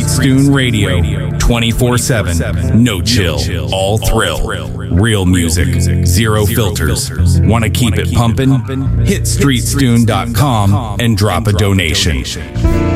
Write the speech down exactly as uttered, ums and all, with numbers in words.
Stoon Radio, twenty-four seven, no chill, all thrill. Real music, zero filters. Want to keep it pumping? Hit street stoon dot com and drop a donation.